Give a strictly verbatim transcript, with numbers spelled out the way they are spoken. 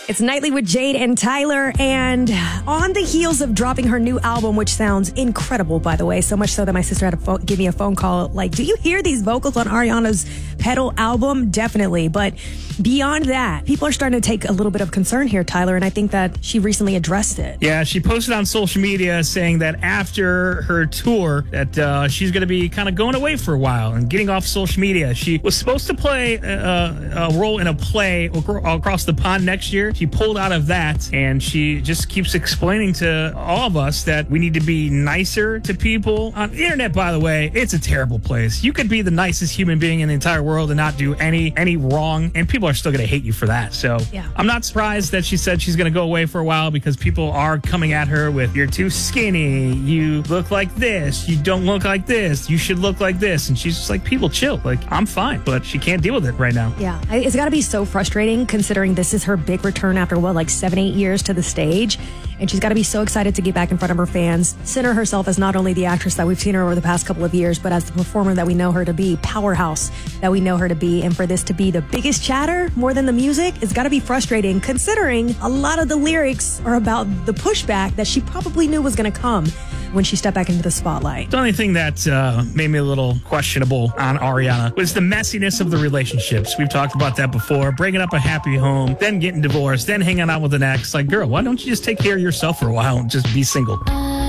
It's Nightly with Jade and Tyler, and on the heels of dropping her new album, which sounds incredible, by the way, so much so that my sister had to phone, give me a phone call, like, do you hear these vocals on Ariana's Pedal album? Definitely. But beyond that, people are starting to take a little bit of concern here, Tyler, and I think that she recently addressed it. Yeah, she posted on social media saying that after her tour, that uh, she's going to be kind of going away for a while and getting off social media. She was supposed to play a, a role in a play across the pond next year. She pulled out of that, and she just keeps explaining to all of us that we need to be nicer to people. On the internet, by the way, it's a terrible place. You could be the nicest human being in the entire world and not do any any wrong, and people are still going to hate you for that. So yeah. I'm not surprised that she said she's going to go away for a while, because people are coming at her with, you're too skinny, you look like this, you don't look like this, you should look like this. And she's just like, people chill. Like, I'm fine, but she can't deal with it right now. Yeah, it's got to be so frustrating considering this is her big return after, what, like seven, eight years to the stage. And she's got to be so excited to get back in front of her fans, center herself as not only the actress that we've seen her over the past couple of years, but as the performer that we know her to be, powerhouse that we know her to be. And for this to be the biggest chatter more than the music, it's got to be frustrating considering a lot of the lyrics are about the pushback that she probably knew was going to come when she stepped back into the spotlight. The only thing that uh, made me a little questionable on Ariana was the messiness of the relationships. We've talked about that before. Breaking up a happy home, then getting divorced, then hanging out with an ex. Like, girl, why don't you just take care of yourself for a while and just be single?